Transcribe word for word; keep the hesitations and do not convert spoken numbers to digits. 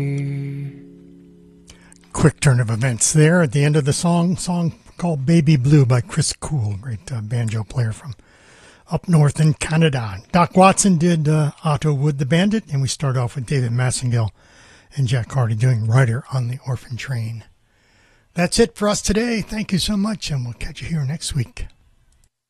Quick turn of events there at the end of the song, song called Baby Blue by Chris Cool, great uh, banjo player from up north in Canada. Doc Watson did uh, Otto Wood the Bandit, and we start off with David Massengill and Jack Hardy doing Rider on the Orphan Train. That's it for us today. Thank you so much, and we'll catch you here next week.